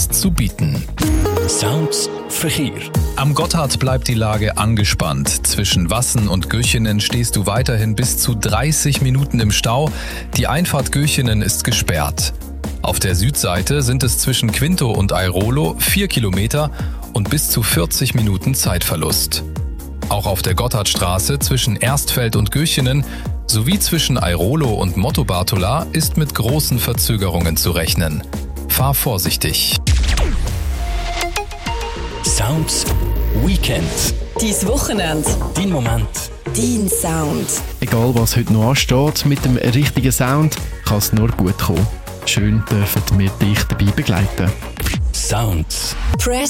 zu bieten. Sounds Verkehr. Am Gotthard bleibt die Lage angespannt. Zwischen Wassen und Göchenen stehst du weiterhin bis zu 30 Minuten im Stau. Die Einfahrt Göchenen ist gesperrt. Auf der Südseite sind es zwischen Quinto und Airolo 4 Kilometer und bis zu 40 Minuten Zeitverlust. Auch auf der Gotthardstraße zwischen Erstfeld und Göchenen sowie zwischen Airolo und Mottobartola ist mit großen Verzögerungen zu rechnen. Fahr vorsichtig. Sounds Weekend. Dein Wochenende. Dein Moment. Dein Sound. Egal was heute noch ansteht, mit dem richtigen Sound kann es nur gut kommen. Schön dürfen wir dich dabei begleiten. Sounds. Press